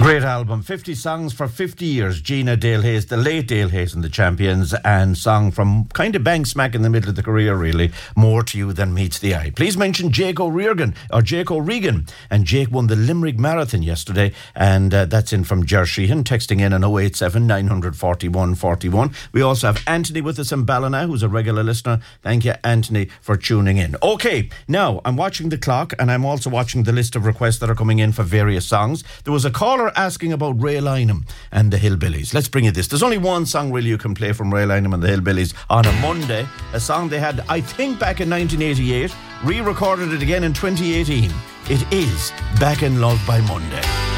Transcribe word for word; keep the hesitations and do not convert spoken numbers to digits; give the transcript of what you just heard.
Great album, fifty songs for fifty years. Gina Dale Hayes, the late Dale Hayes and the Champions, and song from kind of bang smack in the middle of the career, really. More to You Than Meets the Eye. Please mention Jake O'Regan, or Jake O'Regan. And Jake won the Limerick Marathon yesterday, and uh, that's in from Ger Sheehan, texting in on oh eight seven, nine four one, four one. We also have Anthony with us in Ballina, who's a regular listener. Thank you, Anthony, for tuning in. Okay, now I'm watching the clock, and I'm also watching the list of requests that are coming in for various songs. There was a caller asking about Ray Lynham and the Hillbillies. Let's bring you this. There's only one song really you can play from Ray Lynham and the Hillbillies on a Monday. A song they had, I think, back in nineteen eighty-eight. Re-recorded it again in twenty eighteen. It is Back in Love by Monday.